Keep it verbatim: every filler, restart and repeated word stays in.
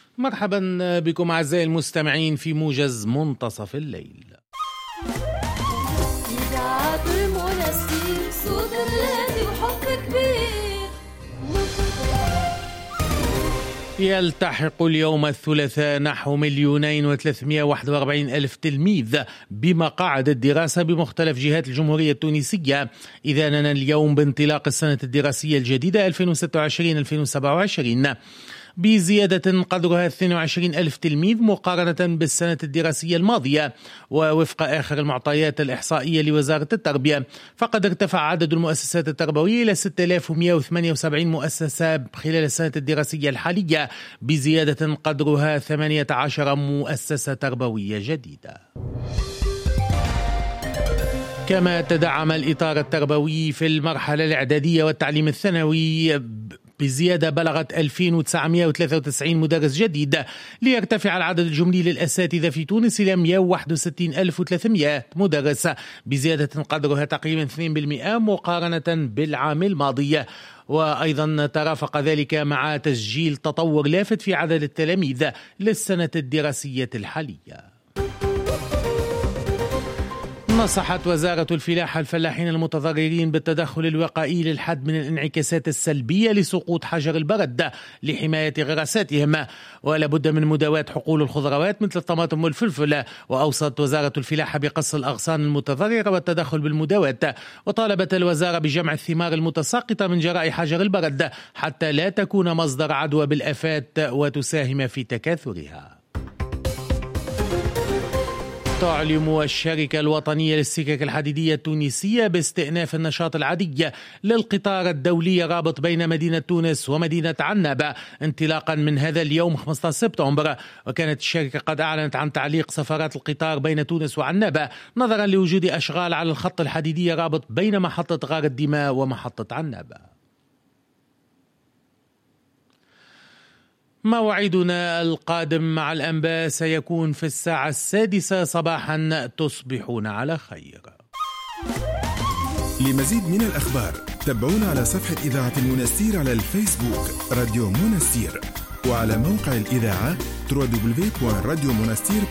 مرحبا بكم أعزائي المستمعين في موجز منتصف الليل. إذاعة المنستير صوت الذي وحب كبير. يلتحق اليوم الثلاثاء نحو مليونين وثلاثمائة وواحد وأربعين ألف تلميذ بمقاعد الدراسة بمختلف جهات الجمهورية التونسية، إذانا اليوم بانطلاق السنة الدراسية الجديدة ألفين وستة وعشرين ألفين وسبعة وعشرين بزيادة قدرها اثنين وعشرين ألف تلميذ مقارنة بالسنة الدراسية الماضية. ووفق آخر المعطيات الإحصائية لوزارة التربية، فقد ارتفع عدد المؤسسات التربوية إلى ستة آلاف ومئة وثمانية وسبعين مؤسسة خلال السنة الدراسية الحالية، بزيادة قدرها ثمانية عشر مؤسسة تربوية جديدة. كما تدعم الإطار التربوي في المرحلة الإعدادية والتعليم الثانوي بزيادة بلغت ألفين وتسعمائة وثلاثة وتسعين مدرس جديد، ليرتفع العدد الجملي للأساتذة في تونس إلى مئة وواحد وستين ألف وثلاثمائة مدرس، بزيادة قدرها تقريبا اثنين بالمئة مقارنة بالعام الماضي. وأيضا ترافق ذلك مع تسجيل تطور لافت في عدد التلاميذ للسنة الدراسية الحالية. نصحت وزارة الفلاحة الفلاحين المتضررين بالتدخل الوقائي للحد من الانعكاسات السلبية لسقوط حجر البرد لحماية غراساتهم، ولا بد من مداواة حقول الخضروات مثل الطماطم والفلفل. وأوصت وزارة الفلاحة بقص الأغصان المتضررة والتدخل بالمداواة، وطالبت الوزارة بجمع الثمار المتساقطة من جراء حجر البرد حتى لا تكون مصدر عدوى بالآفات وتساهم في تكاثرها. تعلم الشركة الوطنية للسكك الحديدية التونسية باستئناف النشاط العادي للقطار الدولي الرابط بين مدينة تونس ومدينة عنابة انطلاقا من هذا اليوم خمسة عشر سبتمبر. وكانت الشركة قد أعلنت عن تعليق سفرات القطار بين تونس وعنابة نظرا لوجود أشغال على الخط الحديدي الرابط بين محطة غار الدماء ومحطة عنابة. موعدنا القادم مع الأنباء سيكون في الساعة السادسة صباحا. تصبحون على خير. لمزيد من الأخبار تابعونا على صفحة إذاعة المنستير على الفيسبوك راديو منستير، وعلى موقع الإذاعة دبليو دبليو دبليو دوت راديو منستير